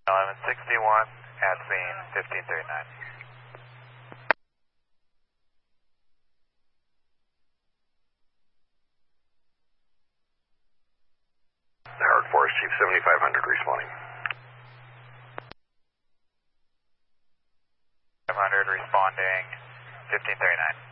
1161 at scene 1539. Howard Forest Chief 7500 responding. 500 responding 1539.